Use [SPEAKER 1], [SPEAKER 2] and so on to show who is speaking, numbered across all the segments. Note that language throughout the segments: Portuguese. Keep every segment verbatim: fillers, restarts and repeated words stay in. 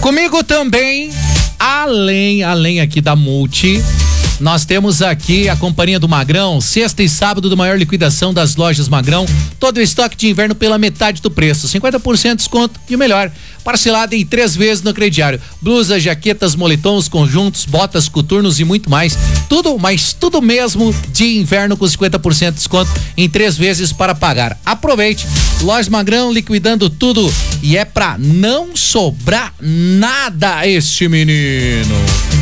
[SPEAKER 1] Comigo também, além, além aqui da Multi, nós temos aqui a Companhia do Magrão, sexta e sábado do maior liquidação das lojas Magrão, todo o estoque de inverno pela metade do preço, cinquenta por cento de desconto e o melhor, parcelado em três vezes no crediário, blusas, jaquetas, moletons, conjuntos, botas, coturnos e muito mais, tudo, mas tudo mesmo de inverno com cinquenta por cento de desconto em três vezes para pagar. Aproveite, lojas Magrão liquidando tudo e é pra não sobrar nada este menino.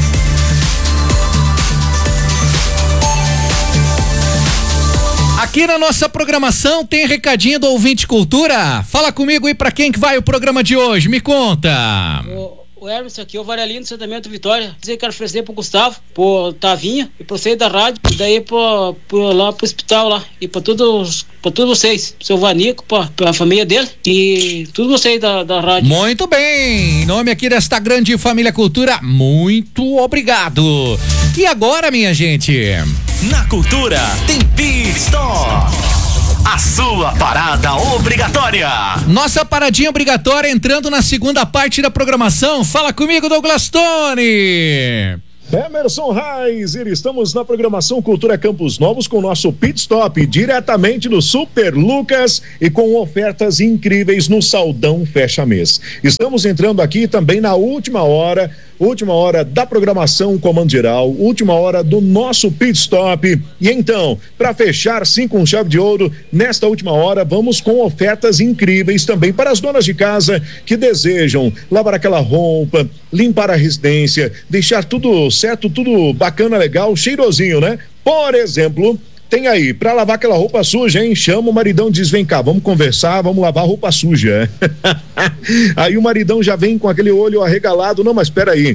[SPEAKER 1] Aqui na nossa programação tem recadinho do Ouvinte Cultura. Fala comigo aí pra quem que vai o programa de hoje, me conta.
[SPEAKER 2] O, o Hermes aqui, o Varelino, Sentamento Vitória. Dizer que quero oferecer pro Gustavo, pro Tavinha e pro Sei da Rádio, e daí pro, pro, lá pro hospital lá, e pra todos, pra todos vocês, pro seu Vanico, pra, pra família dele e tudo vocês da, da rádio.
[SPEAKER 1] Muito bem, em nome aqui desta grande família Cultura, muito obrigado. E agora, minha gente?
[SPEAKER 3] Na Cultura tem Pit Stop, a sua parada obrigatória.
[SPEAKER 1] Nossa paradinha obrigatória entrando na segunda parte da programação. Fala comigo, Douglas Tony.
[SPEAKER 4] Emerson Reiser, estamos na programação Cultura Campos Novos com o nosso Pit Stop, diretamente do Super Lucas e com ofertas incríveis no Saldão Fecha Mês. Estamos entrando aqui também na última hora, última hora da programação Comando Geral, última hora do nosso Pit Stop. E então, para fechar sim com chave de ouro, nesta última hora vamos com ofertas incríveis também para as donas de casa que desejam lavar aquela roupa, limpar a residência, deixar tudo certo, tudo bacana, legal, cheirosinho, né? Por exemplo, tem aí, pra lavar aquela roupa suja, hein? Chama o maridão e diz, vem cá, vamos conversar, vamos lavar roupa suja. Aí o maridão já vem com aquele olho arregalado, não, mas espera aí.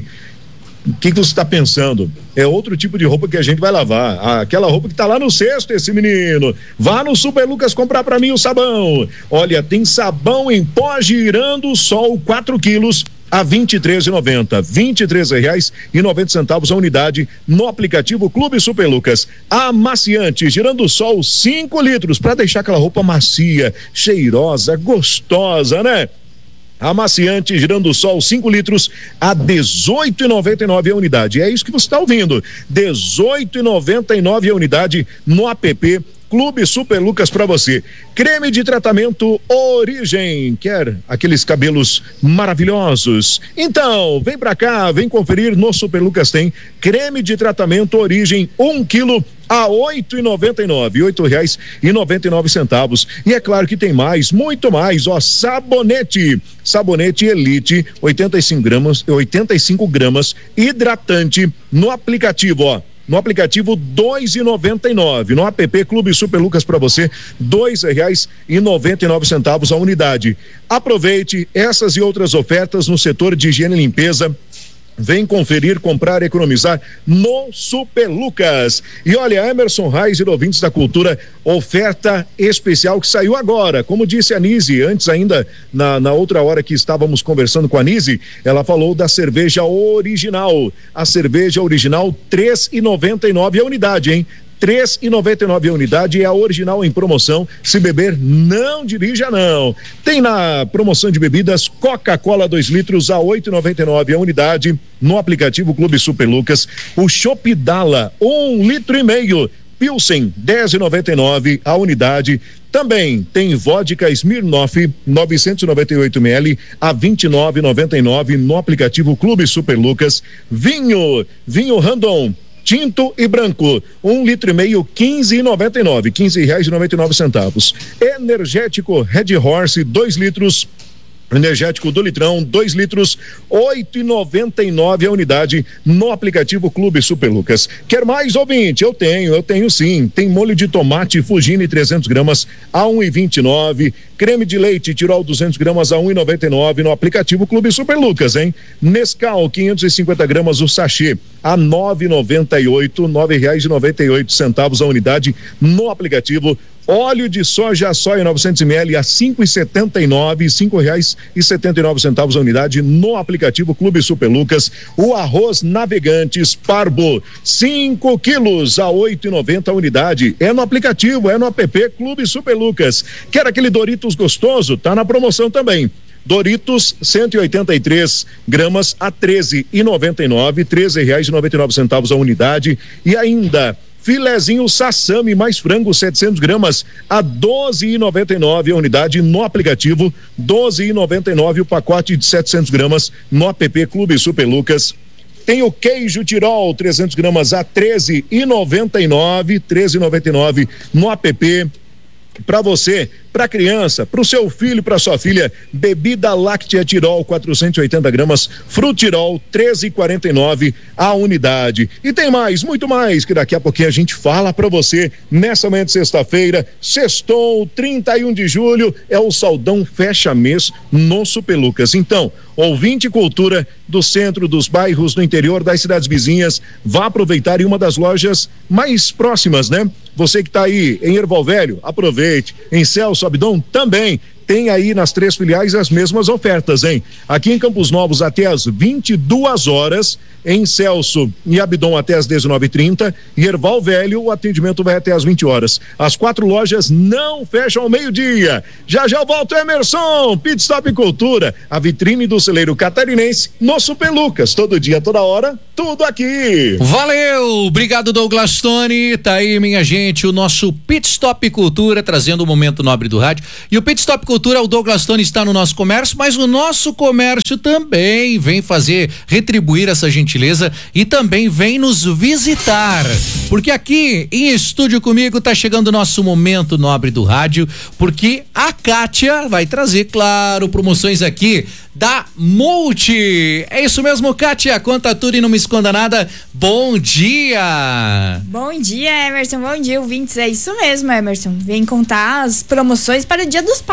[SPEAKER 4] O que, que você está pensando? É outro tipo de roupa que a gente vai lavar. Aquela roupa que tá lá no cesto, esse menino. Vá no Super Lucas comprar pra mim o sabão. Olha, tem sabão em pó girando sol quatro quilos a vinte e três reais e noventa centavos, vinte e três reais e noventa centavos a unidade no aplicativo Clube Super Lucas. Amaciante girando sol cinco litros para deixar aquela roupa macia, cheirosa, gostosa, né? Amaciante girando sol cinco litros a dezoito reais e noventa e nove centavos a unidade. É isso que você está ouvindo. dezoito reais e noventa e nove centavos a unidade no app Clube Super Lucas para você. Creme de tratamento Origem. Quer aqueles cabelos maravilhosos? Então, vem pra cá, vem conferir no Super Lucas tem creme de tratamento Origem, um quilo a oito reais e noventa e nove, oito reais e noventa e nove centavos. E é claro que tem mais, muito mais, ó, sabonete, sabonete Elite, oitenta e cinco gramas, oitenta e cinco gramas, hidratante no aplicativo, ó. No aplicativo dois reais e noventa e nove, no app Clube Super Lucas para você, dois reais e noventa e nove centavos a unidade. Aproveite essas e outras ofertas no setor de higiene e limpeza. Vem conferir, comprar, economizar no Super Lucas. E olha, Emerson Reiser, ouvintes da Cultura, oferta especial que saiu agora. Como disse a Nise, antes ainda, na, na outra hora que estávamos conversando com a Nise, ela falou da cerveja original. A cerveja original, três reais e noventa e nove a unidade, hein? três reais e noventa e nove a unidade, é a original em promoção. Se beber, não dirija não. Tem na promoção de bebidas Coca-Cola dois litros a oito reais e noventa e nove a unidade no aplicativo Clube Super Lucas. O Chopp Dala, um litro e meio. Pilsen, dez reais e noventa e nove a unidade. Também tem vodka Smirnoff, novecentos e noventa e oito mililitros a vinte e nove reais e noventa e nove no aplicativo Clube Super Lucas. Vinho, vinho Randon, tinto e branco, um litro e meio, quinze reais e noventa e nove, quinze reais e noventa e nove centavos. Energético Red Horse, dois litros. Energético do litrão, dois litros, oito reais e noventa e nove a unidade no aplicativo Clube Super Lucas. Quer mais, ouvinte? Eu tenho, eu tenho sim. Tem molho de tomate Fugini trezentos gramas a um real e vinte e nove. Creme de leite Tirol duzentos gramas a um real e noventa e nove no aplicativo Clube Super Lucas, hein? Nescau quinhentos e cinquenta gramas o sachê a nove reais e noventa e oito, nove reais e noventa e oito centavos a unidade no aplicativo. Óleo de soja soia novecentos mililitros a cinco reais e setenta e nove, cinco reais e setenta e nove centavos a unidade no aplicativo Clube Super Lucas. O arroz Navegantes Parbo, cinco quilos a oito reais e noventa a unidade. É no aplicativo, é no app Clube Super Lucas. Quer aquele Doritos gostoso? Tá na promoção também. Doritos cento e oitenta e três gramas a treze e noventa e nove, treze reais e noventa e nove centavos a unidade. E ainda filezinho Sassami mais frango setecentos gramas a doze e noventa e nove a unidade no aplicativo, doze e noventa e nove o pacote de setecentos gramas no app Clube Super Lucas. Tem o queijo Tirol trezentos gramas a treze e noventa e nove, treze e noventa e nove no app. Para você, para criança, para o seu filho, para sua filha, bebida láctea Tirol quatrocentos e oitenta gramas, Frutirol treze e quarenta e nove a unidade. E tem mais, muito mais, que daqui a pouquinho a gente fala para você nessa manhã de sexta-feira. Sextou, trinta e um de julho, é o Saldão Fecha Mês no Super Lucas. Então, ouvinte cultura do centro, dos bairros, no interior, das cidades vizinhas, vá aproveitar em uma das lojas mais próximas, né? Você que está aí em Erval Velho, aproveite. Em Celso Abdon também. Tem aí nas três filiais as mesmas ofertas, hein? Aqui em Campos Novos até às vinte e duas horas, em Celso e Abdon até às dezenove e trinta, e Erval Velho o atendimento vai até às vinte horas. As quatro lojas não fecham ao meio-dia. Já já volta o Emerson, Pit Stop Cultura, a vitrine do celeiro catarinense no Super Lucas, todo dia, toda hora, tudo aqui.
[SPEAKER 1] Valeu, obrigado Douglas Tony, tá aí minha gente, o nosso Pit Stop Cultura, trazendo o momento nobre do rádio, e o Pit Stop Cultura, o Douglas Tony está no nosso comércio, mas o nosso comércio também vem fazer, retribuir essa gentileza e também vem nos visitar, porque aqui em estúdio comigo tá chegando o nosso momento nobre do rádio, porque a Kátia vai trazer, claro, promoções aqui da Multi. É isso mesmo, Kátia, conta tudo e não me esconda nada. Bom dia!
[SPEAKER 5] Bom dia, Emerson, bom dia, ouvintes, é isso mesmo, Emerson, vem contar as promoções para o Dia dos Pais.